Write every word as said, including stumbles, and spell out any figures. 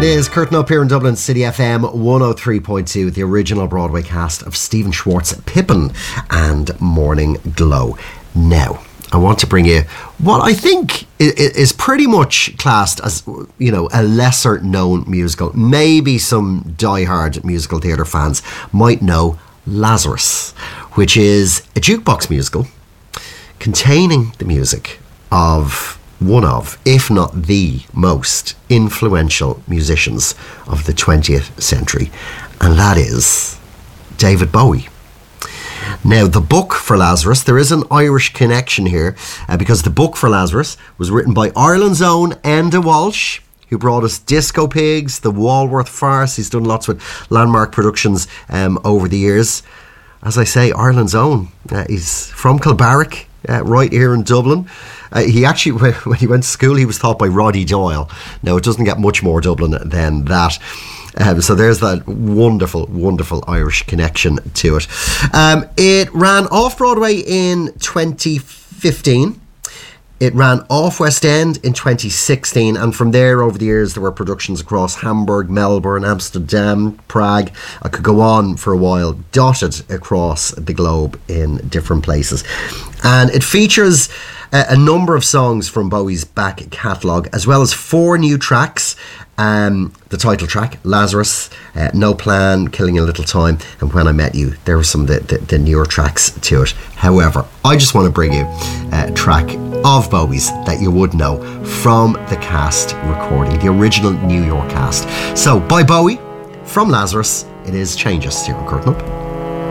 It is Curtain Up here in Dublin City F M one oh three point two, the original Broadway cast of Stephen Schwartz, Pippin and Morning Glow. Now, I want to bring you what I think is pretty much classed as, you know, a lesser known musical. Maybe some diehard musical theatre fans might know Lazarus, which is a jukebox musical containing the music of one of, if not the most influential musicians of the twentieth century, and that is David Bowie. Now, the book for Lazarus, there is an Irish connection here, uh, because the book for Lazarus was written by Ireland's own Enda Walsh, who brought us Disco Pigs, the Walworth Farce. He's done lots with Landmark Productions um, over the years. As I say, Ireland's own. Uh, he's from Kilbarrack, uh, right here in Dublin. Uh, he actually, when he went to school, he was taught by Roddy Doyle. Now, it doesn't get much more Dublin than that. Um, so there's that wonderful, wonderful Irish connection to it. Um, it ran off-Broadway in twenty fifteen. It ran off West End in twenty sixteen, and from there, over the years, there were productions across Hamburg, Melbourne, Amsterdam, Prague. I could go on for a while, dotted across the globe in different places. And it features a, a number of songs from Bowie's back catalogue, as well as four new tracks. Um, the title track, Lazarus, uh, No Plan, Killing a Little Time, and When I Met You. There were some of the, the, the newer tracks to it. However, I just want to bring you a track of Bowie's that you would know from the cast recording, the original New York cast. So, by Bowie, from Lazarus, it is Changes here on Curtain Up.